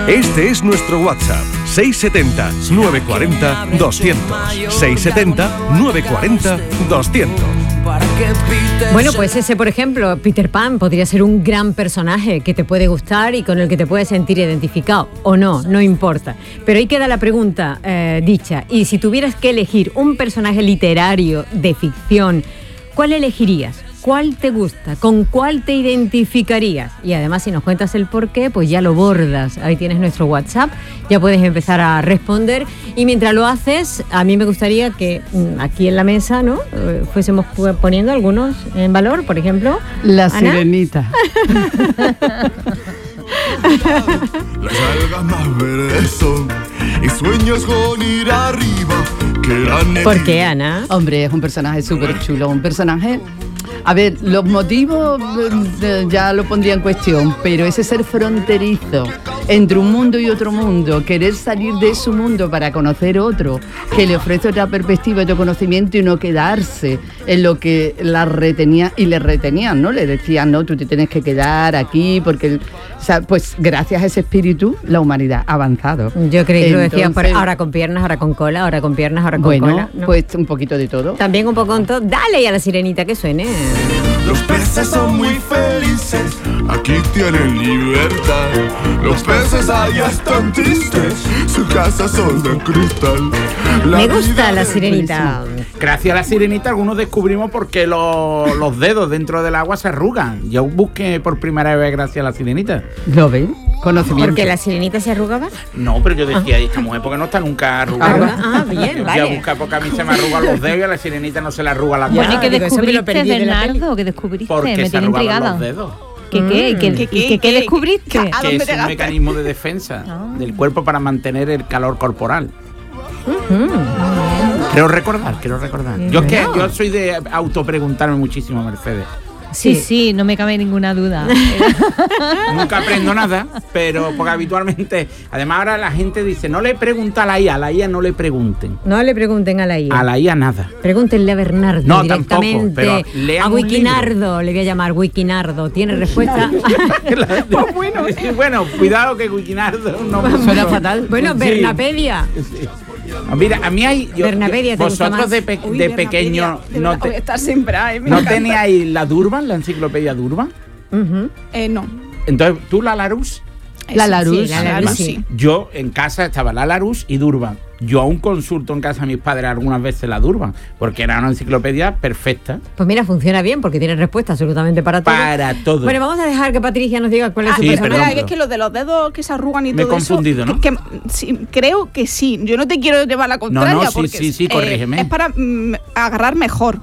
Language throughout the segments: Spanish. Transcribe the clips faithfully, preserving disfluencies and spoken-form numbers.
Este es nuestro WhatsApp, seis setenta, novecientos cuarenta, doscientos. seis setenta, novecientos cuarenta, doscientos. Bueno, pues ese, por ejemplo, Peter Pan podría ser un gran personaje que te puede gustar y con el que te puedes sentir identificado, o no, no importa. Pero ahí queda la pregunta eh, dicha. Y si tuvieras que elegir un personaje literario de ficción, ¿cuál elegirías? ¿Cuál te gusta? ¿Con cuál te identificarías? Y además, si nos cuentas el porqué, pues ya lo bordas. Ahí tienes nuestro WhatsApp, ya puedes empezar a responder. Y mientras lo haces, a mí me gustaría que aquí en la mesa, ¿no?, fuésemos poniendo algunos en valor, por ejemplo. La Ana. Sirenita. Las algas más verdes son y sueños con ir arriba. ¿Por qué, Ana? Hombre, es un personaje súper chulo, un personaje... A ver, los motivos eh, ya lo pondría en cuestión, pero ese ser fronterizo entre un mundo y otro mundo, querer salir de su mundo para conocer otro, que le ofrece otra perspectiva, otro conocimiento y no quedarse en lo que la retenía y le retenían, ¿no? Le decían, no, tú te tienes que quedar aquí porque... O sea, pues gracias a ese espíritu la humanidad ha avanzado. Yo creí que lo decían por ahora con piernas, ahora con cola, ahora con piernas, ahora con bueno, cola. Bueno, pues un poquito de todo. También un poco con todo. Dale ya a la sirenita que suene. Los peces son muy felices, aquí tienen libertad. Los peces allá están tristes, su casa son de cristal. La Me gusta la sirenita. Gracias a la sirenita algunos descubrimos por qué los, los dedos dentro del agua se arrugan. Yo busqué por primera vez gracias a la sirenita. ¿Lo ven? Conocimiento. ¿Porque la sirenita se arrugaba? No, pero yo decía, esta mujer porque no está nunca arrugada. Ah, bien, vale. Yo busqué porque a mí se me arrugan los dedos y a la sirenita no se le arruga la cara. Bueno, ¿y qué digo, eso me lo descubriste, perdí de la Bernardo? ¿Qué descubriste? Porque me se tiene arrugaban intrigada. los dedos. ¿Qué qué? ¿Qué, ¿Qué, qué, qué, qué descubriste? Que es un mecanismo de defensa Ah. del cuerpo para mantener el calor corporal. Quiero recordar, quiero recordar. Yo es que yo soy de autopreguntarme muchísimo, Mercedes. Sí, sí, no me cabe ninguna duda. Nunca aprendo nada, pero porque habitualmente, además ahora la gente dice, no le pregunta a la I A, a la I A no le pregunten. No le pregunten a la I A. A la I A nada. Pregúntenle a Bernardo No, directamente. tampoco, pero lean a un Wikinardo, le voy a llamar Wikinardo. ¿Tiene respuesta? Pues bueno, bueno, cuidado que Wikinardo no Suena fatal. Bueno, Sí. Bernapedia. Sí. Mira, a mí hay... Yo, Bernapedia, yo- ¿te gusta vosotros más? de, pe- Uy, de Bernapedia, pequeño de no, verdad, voy a te, estar siempre ahí, me ¿no encanta. teníais la Durban, la enciclopedia Durban? Uh-huh. Eh, no. Entonces, ¿tú la Larousse? La Sí, Larousse. Sí, la Larousse, sí. sí. Yo en casa estaba la Larousse y Durban. Yo aún consulto en casa a mis padres algunas veces la Durban, porque era una enciclopedia perfecta Pues mira, funciona bien porque tiene respuesta absolutamente para todo. para todo. Bueno, vamos a dejar que Patricia nos diga cuál es Ah, su Sí, pues perdón, mira, perdón. es que lo de los dedos que se arrugan y Me he todo eso. confundido, ¿no? que- que- sí, creo que sí. Yo no te quiero llevar la contraria. no, sí, porque sí, sí, eh, corrígeme. es para mm, agarrar mejor.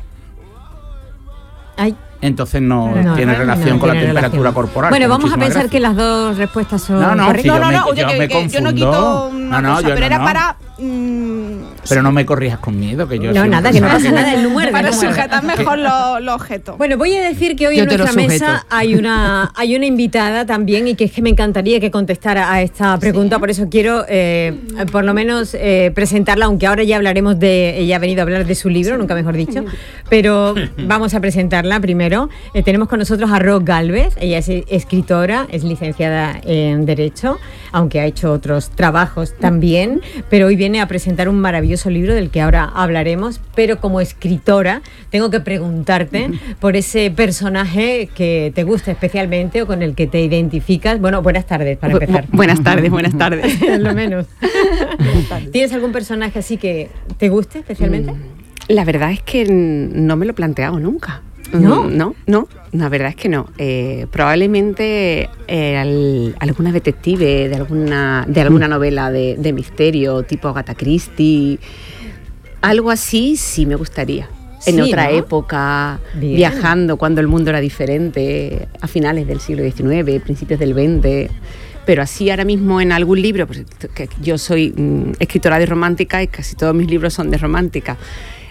Ay. Entonces no, No, tiene no, relación no con la tiene temperatura relación. corporal. Bueno, que vamos a muchísimas pensar gracias. que las dos respuestas son No, no, correctas. sí, No, yo no, me- no, oye, yo que, me que yo no confundo. quito una No, no, cosa, yo pero no, era no. para... mm, Pero no me corrijas con miedo, que yo No, siempre nada, que no pensaba pasa nada, el número. para el número. sujetar mejor los, los objetos. Bueno, voy a decir que hoy Yo en te lo nuestra sujeto. mesa hay una hay una invitada también y que es que me encantaría que contestara a esta pregunta, por eso quiero eh, por lo menos eh, presentarla, aunque ahora ya hablaremos de, ella ha venido a hablar de su libro, nunca mejor dicho, pero vamos a presentarla primero. Eh, tenemos con nosotros a Ros Gálvez, ella es escritora, es licenciada en Derecho, aunque ha hecho otros trabajos también, pero hoy viene a presentar un maravilloso libro del que ahora hablaremos, pero como escritora tengo que preguntarte por ese personaje que te gusta especialmente o con el que te identificas. Bueno, buenas tardes para Bu- empezar. bu- buenas tardes, buenas tardes. Lo menos. ¿Tienes algún personaje así que te guste especialmente? La verdad es que no me lo he planteado nunca. ¿No? Mm, No, no, la verdad es que no. Eh, probablemente eh, al- alguna detective de alguna, de alguna novela de, de misterio, tipo Agatha Christie, algo así sí me gustaría. En Sí, otra ¿no? época, Bien. viajando cuando el mundo era diferente, a finales del siglo diecinueve, principios del veinte. Pero así ahora mismo en algún libro, pues, que yo soy mm, escritora de romántica y casi todos mis libros son de romántica.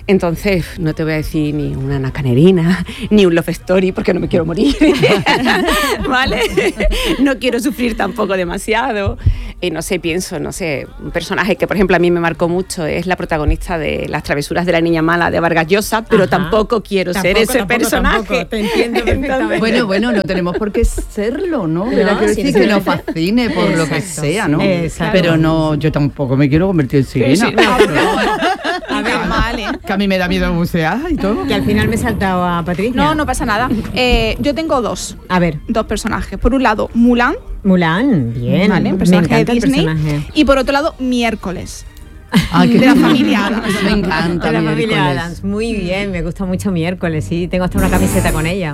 Entonces, no te voy a decir ni una Ana Canerina, ni un Love Story, porque no me quiero morir, ¿vale? No quiero sufrir tampoco demasiado. Y no sé, pienso, no sé, un personaje que, por ejemplo, a mí me marcó mucho es la protagonista de Las travesuras de la niña mala de Vargas Llosa, pero Ajá. tampoco quiero tampoco, ser ese tampoco, personaje. Tampoco. Te entiendo perfectamente. Bueno, bueno, no tenemos por qué serlo, ¿no? No, Quiero sí, decir sí, que sí. nos fascine por Exacto, lo que sea, ¿no? Exacto. Pero no, yo tampoco me quiero convertir en sirena. Sí, sí, no, A ver, mal, ¿eh? Que a mí me da miedo bucear y todo. Que al final me he saltado a Patricia. No, no pasa nada. Eh, yo tengo dos. A ver. Dos personajes. Por un lado, Mulan. Mulan, bien. Vale, un personaje me encanta de Disney. El personaje. Y por otro lado, Miércoles. Ah, de la familia Adams. Me encanta. De la miércoles. familia Adams. Muy bien, me gusta mucho Miércoles, sí. Tengo hasta una camiseta con ella.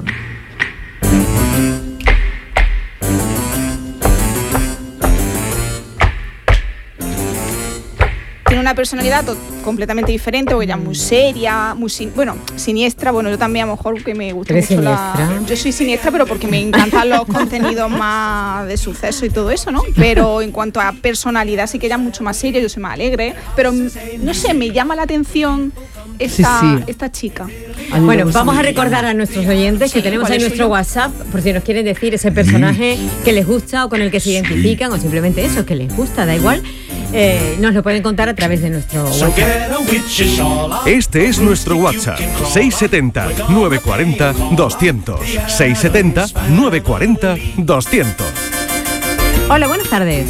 Tiene una personalidad to- completamente diferente, porque ella es muy seria, muy sin- bueno, siniestra. Bueno, yo también a lo mejor que me gusta ¿Eres mucho la. siniestra? Yo soy siniestra, pero porque me encantan los contenidos más de suceso y todo eso, ¿no? Pero en cuanto a personalidad, sí que ella es mucho más seria, yo soy más alegre. Pero no sé, me llama la atención esta, Sí, sí. esta chica. A mí me Bueno, gusta vamos a mucho. recordar a nuestros oyentes que Sí, tenemos ¿cuál ahí es nuestro suyo? WhatsApp, por si nos quieren decir ese personaje que les gusta o con el que se identifican, o simplemente eso, que les gusta, da igual. Eh, nos lo pueden contar a través de nuestro WhatsApp. Este es nuestro WhatsApp, seis setenta, novecientos cuarenta, doscientos. seis setenta, novecientos cuarenta, doscientos. Hola, buenas tardes.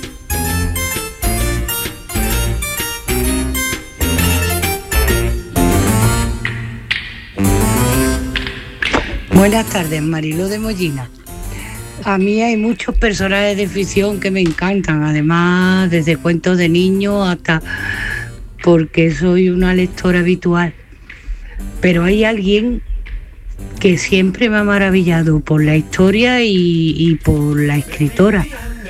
Buenas tardes, Mariló de Mollina. A mí hay muchos personajes de ficción que me encantan, además desde cuentos de niños hasta porque soy una lectora habitual. Pero hay alguien que siempre me ha maravillado por la historia y, y por la escritora.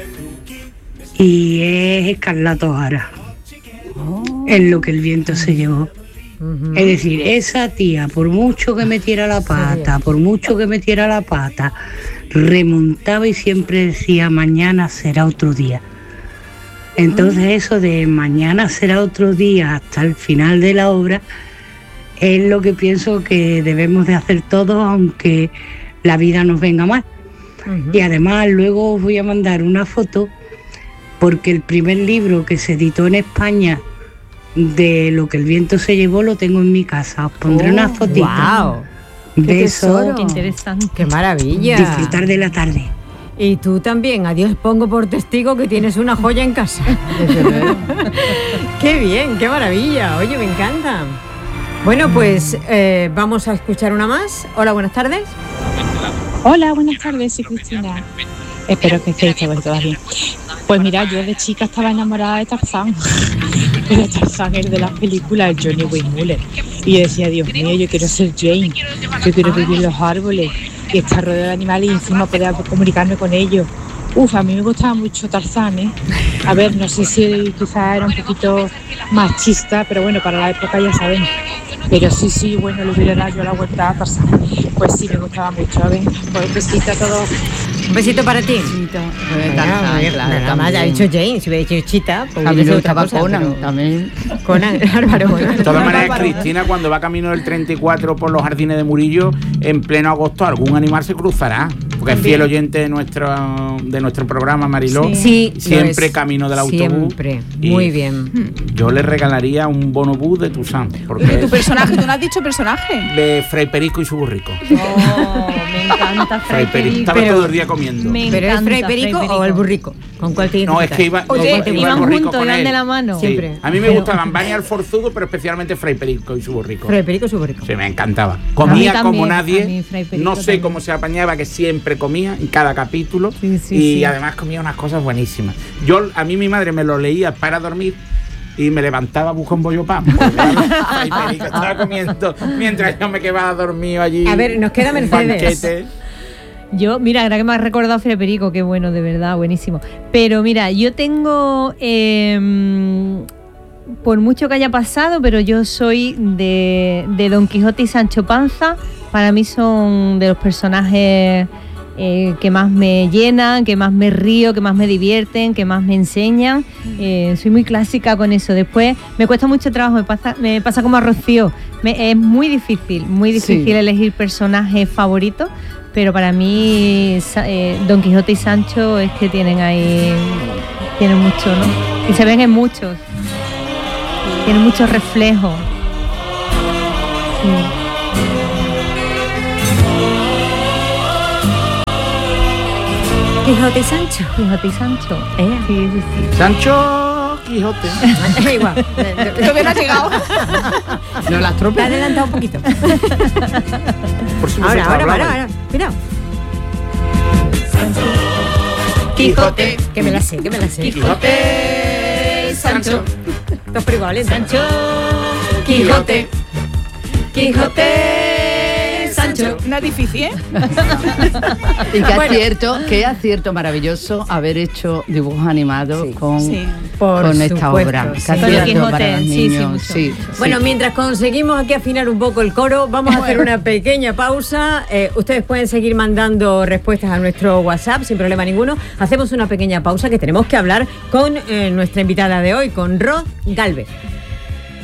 Y es Escarlata O'Hara, oh. En Lo que el viento se llevó. Uh-huh. Es decir, esa tía, por mucho que metiera la pata, por mucho que metiera la pata, remontaba y siempre decía, mañana será otro día. Entonces eso de mañana será otro día hasta el final de la obra es lo que pienso que debemos de hacer todos, aunque la vida nos venga mal. Uh-huh. Y además luego os voy a mandar una foto, porque el primer libro que se editó en España de Lo que el viento se llevó lo tengo en mi casa. Os pondré oh, una fotita. Wow. Besos. Qué interesante. Qué maravilla. Disfrutar de la tarde. Y tú también, a Dios pongo por testigo que tienes una joya en casa. Qué bien, qué maravilla. Oye, me encanta. Bueno, pues eh, vamos a escuchar una más. Hola, buenas tardes. Hola, buenas tardes, soy Cristina. Espero que estéis todas bien. Pues mira, yo de chica estaba enamorada de Tarzán. Pero Tarzán es de las películas de Johnny Weissmuller. Y yo decía, Dios mío, yo quiero ser Jane. Yo quiero vivir en los árboles y estar rodeada de animales y encima poder comunicarme con ellos. Uf, a mí me gustaba mucho Tarzán, ¿eh? A ver, no sé si quizás era un poquito machista, pero bueno, para la época ya sabemos. Pero sí, sí, bueno, le hubiera dado yo la vuelta a Tarzán. Pues sí, me gustaba mucho. A ver, pues un besito a todos. Un besito para ti. Nada más ha dicho Jane, si hubiera dicho Chita, pues a mí me otra gustaba cosa, Conan pero... también. Conan, Álvaro, bueno. De todas maneras, Cristina, cuando va camino del treinta y cuatro por los jardines de Murillo, en pleno agosto algún animal se cruzará. Porque es fiel oyente de nuestro, de nuestro programa, Mariló. Sí, siempre es. Camino del autobús. Siempre, muy bien. Yo le regalaría un bonobús de Toussaint. Porque ¿De tu personaje? ¿Tú no has dicho personaje? De Fray Perico y su burrico. Oh, me encanta Fray Perico. Estaba todo el día comiendo. Me ¿Pero es Fray Perico, Perico o el burrico? ¿Con cuál te No, es que iba, Oye, iba, iban iba juntos, con iban él. de la mano. Sí. Siempre. A mí me pero... gustaban Bani al forzudo, pero especialmente Fray Perico y su burrico. Fray Perico y su burrico. Sí, me encantaba. Comía también, como nadie. No sé también. cómo se apañaba, que siempre comía en cada capítulo. Sí, sí, y sí. además comía unas cosas buenísimas. Yo, a mí mi madre me lo leía para dormir y me levantaba buscando bollo pan. Fray Perico estaba comiendo mientras yo me quedaba dormido allí. A ver, nos queda Mercedes. Banquete. Yo, mira, ahora que me has recordado Fray Perico, qué bueno, de verdad, buenísimo. Pero mira, yo tengo, eh, por mucho que haya pasado, pero yo soy de, de Don Quijote y Sancho Panza. Para mí son de los personajes eh, que más me llenan, que más me río, que más me divierten, que más me enseñan. Eh, soy muy clásica con eso. Después me cuesta mucho trabajo, me pasa, me pasa como a Rocío. Me, es muy difícil, muy difícil Sí. elegir personajes favoritos, pero para mí eh, Don Quijote y Sancho es que tienen ahí, tienen mucho, ¿no? Y se ven en muchos, tienen muchos reflejos. Sí. Quijote y Sancho. Quijote y Sancho. Eh. Sí, sí, sí. Sancho Quijote. Igual. Todavía no ha llegado. No las Te ha tropas. adelantado un poquito. Por si no Ahora, se ahora, hablaba. ahora, ahora. Cuidado. Quijote. Que me la sé, que me la sé. Quijote, Sancho. Dos por igual, ¿eh? Sancho. Quijote. Quijote, Sancho. No es difícil, ¿eh? Y qué Bueno. acierto, qué acierto maravilloso haber hecho dibujos animados Sí. con, Sí. Por con esta supuesto, obra. sí. Qué Con el acierto Quijote, para los sí, sí, niños. mucho. Sí, Bueno, sí. mientras conseguimos aquí afinar un poco el coro, vamos a hacer una pequeña pausa. Eh, ustedes pueden seguir mandando respuestas a nuestro WhatsApp sin problema ninguno. Hacemos una pequeña pausa que tenemos que hablar con eh, nuestra invitada de hoy, con Ro Galvez.